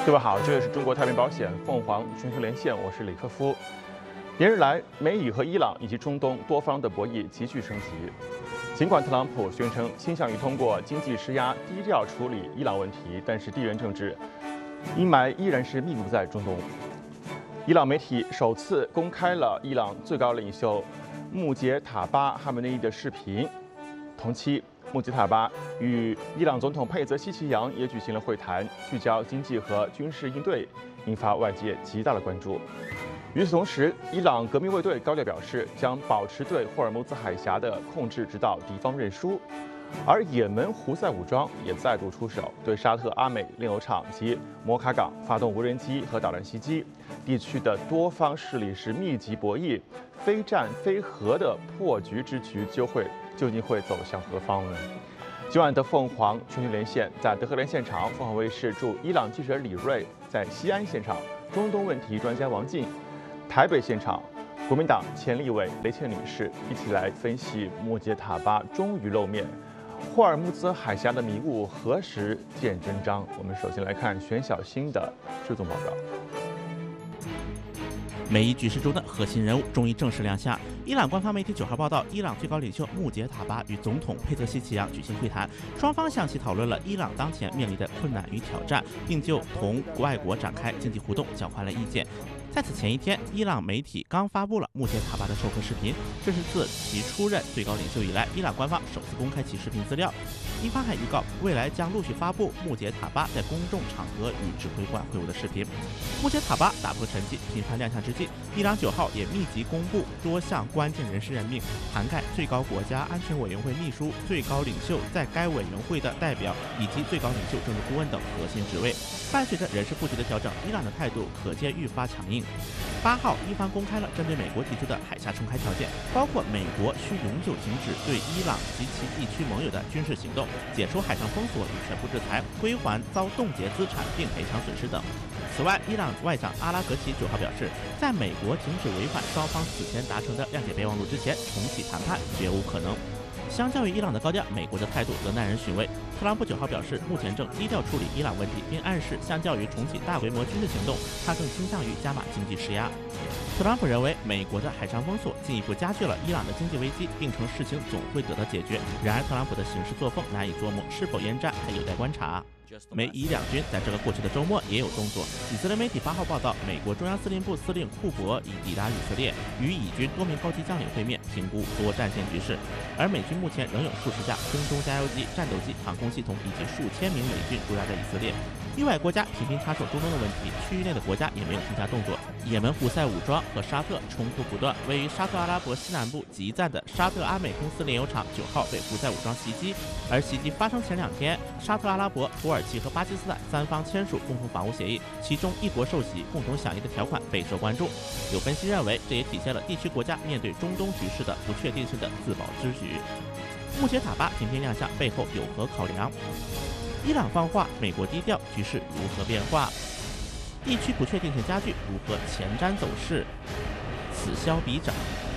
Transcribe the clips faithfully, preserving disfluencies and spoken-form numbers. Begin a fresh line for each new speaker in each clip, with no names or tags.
各位好，这里是中国太平保险凤凰全球连线，我是李克夫。连日来，美以和伊朗以及中东多方的博弈急剧升级。尽管特朗普宣称倾向于通过经济施压低调处理伊朗问题，但是地缘政治阴霾依然是密布在中东。伊朗媒体首次公开了伊朗最高领袖穆杰塔巴哈梅内伊的视频。同期，穆杰塔巴与伊朗总统佩泽西奇扬也举行了会谈，聚焦经济和军事应对，引发外界极大的关注。与此同时，伊朗革命卫队高调表示，将保持对霍尔木兹海峡的控制，直到敌方认输。而也门胡塞武装也再度出手，对沙特阿美炼油厂及摩卡港发动无人机和导弹袭击。地区的多方势力是密集博弈，非战非和的破局之局就会究竟会走向何方呢？今晚的凤凰全球连线在德黑兰现场，凤凰卫视驻伊朗记者李锐在西安现场，中东问题专家王静台北现场，国民党前立委雷倩女士一起来分析穆杰塔巴终于露面。霍尔木兹海峡的迷雾何时见真章？我们首先来看玄小新的追踪报道。
美伊局势中的核心人物终于正式亮相。伊朗官方媒体九号报道，伊朗最高领袖穆杰塔巴与总统佩泽西奇扬举行会谈，双方详细讨论了伊朗当前面临的困难与挑战，并就同外国展开经济互动交换了意见。在此前一天，伊朗媒体刚发布了穆杰塔巴的授课视频，这是自其出任最高领袖以来，伊朗官方首次公开其视频资料。伊方还预告，未来将陆续发布穆杰塔巴在公众场合与指挥官会晤的视频。穆杰塔巴打破沉寂，频繁亮相之际，伊朗九号也密集公布多项关键人事任命，涵盖最高国家安全委员会秘书、最高领袖在该委员会的代表以及最高领袖政治顾问等核心职位。伴随着人事布局的调整，伊朗的态度可见愈发强硬。八号，伊方公开了针对美国提出的海峡重开条件，包括美国需永久停止对伊朗及其地区盟友的军事行动，解除海上封锁与全部制裁，归还遭冻结资产并赔偿损失等。此外，伊朗外长阿拉格齐九号表示，在美国停止违反双方此前达成的谅解备忘录之前，重启谈判绝无可能。相较于伊朗的高调，美国的态度则耐人寻味。特朗普九号表示，目前正低调处理伊朗问题，并暗示，相较于重启大规模军事行动，他更倾向于加码经济施压。特朗普认为，美国的海上封锁进一步加剧了伊朗的经济危机，并称事情总会得到解决。然而，特朗普的行事作风难以捉摸，是否烟战还有待观察。美以两军在这个过去的周末也有动作。以色列媒体八号报道，美国中央司令部司令库珀已抵达以色列，与以军多名高级将领会面，评估多战线局势。而美军目前仍有数十架空中加油机、战斗机、航空系统以及数千名美军驻扎在以色列。域外国家频频插手中东的问题，区域内的国家也没有停下动作。也门胡塞武装和沙特冲突不断，位于沙特阿拉伯西南部吉赞的沙特阿美公司炼油厂九号被胡塞武装袭击。而袭击发生前两天，沙特阿拉伯、土耳其和巴基斯坦三方签署共同防务协议，其中一国受袭、共同响应的条款备受关注。有分析认为，这也体现了地区国家面对中东局势的不确定性的自保之举。穆杰塔巴频频亮相背后有何考量？伊朗放话，美国低调，局势如何变化？地区不确定性加剧，如何前瞻走势？此消彼长。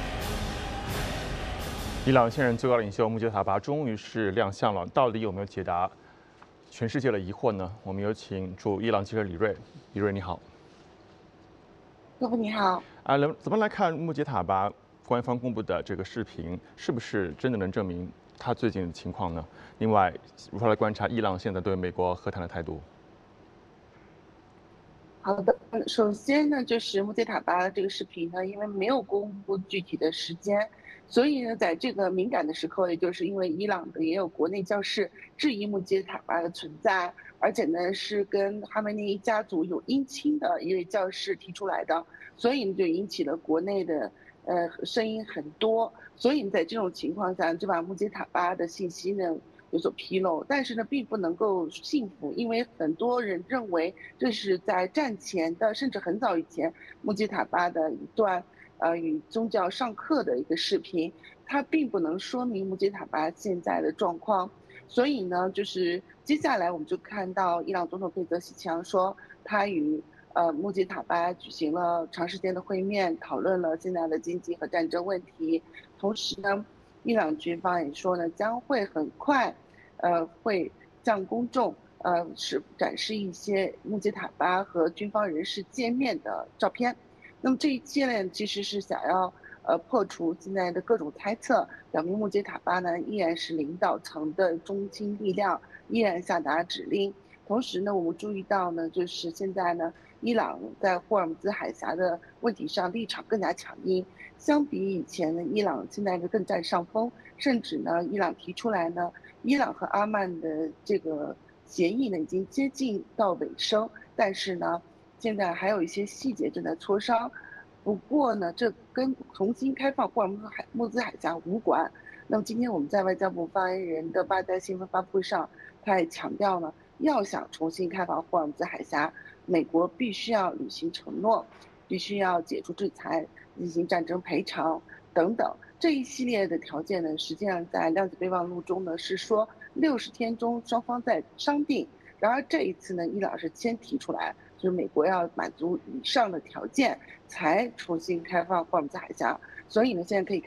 伊朗现任最高领袖穆杰塔巴终于是亮相了，到底有没有解答全世界的疑惑呢？我们有请驻伊朗记者李锐。李锐，你好。
各位你好。
啊，怎么来看穆杰塔巴官方公布的这个视频，是不是真的能证明他最近的情况呢？另外，如何来观察伊朗现在对美国和谈的态度？
好的，首先呢，就是穆杰塔巴这个视频呢，因为没有公布具体的时间，所以呢，在这个敏感的时刻，也就是因为伊朗的也有国内教士质疑穆杰塔巴的存在，而且呢是跟哈梅内伊家族有姻亲的一位教士提出来的，所以就引起了国内的呃声音很多，所以在这种情况下，就把穆杰塔巴的信息呢有所披露，但是呢，并不能够信服，因为很多人认为这是在战前的，甚至很早以前，穆杰塔巴的一段呃与宗教上课的一个视频，它并不能说明穆杰塔巴现在的状况。所以呢，就是接下来我们就看到伊朗总统佩泽西奇扬说，他与呃穆杰塔巴举行了长时间的会面，讨论了现在的经济和战争问题，同时呢。伊朗军方也说呢，将会很快，呃，会向公众呃，是展示一些穆杰塔巴和军方人士见面的照片。那么这一切呢，其实是想要呃破除现在的各种猜测，表明穆杰塔巴呢依然是领导层的中心力量，依然下达指令。同时呢，我们注意到呢，就是现在呢，伊朗在霍尔木兹海峡的问题上立场更加强硬，相比以前呢，伊朗现在是更占上风，甚至呢，伊朗提出来呢，伊朗和阿曼的这个协议呢已经接近到尾声，但是呢，现在还有一些细节正在磋商。不过呢，这跟重新开放霍尔木兹海木兹海峡无关。那么今天我们在外交部发言人的八代新闻发布会上，他也强调呢，要想重新开放霍尔木兹海峡，美国必须要履行承诺，必须要解除制裁，进行战争赔偿等等这一系列的条件呢，实际上在量子备忘录中呢是说六十天中双方在商定。然而这一次呢，伊朗是先提出来，就是美国要满足以上的条件才重新开放霍尔木兹海峡。所以呢，现在可以